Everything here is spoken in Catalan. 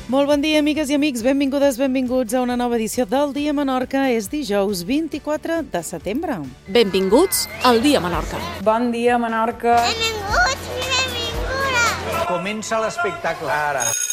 Molt bon dia, amigues i amics. Benvingudes, benvinguts a una nova edició del Dia Menorca. És dijous 24 de setembre. Benvinguts al Dia Menorca. Bon dia, Menorca. Benvinguts i benvingudes. Comença l'espectacle ara.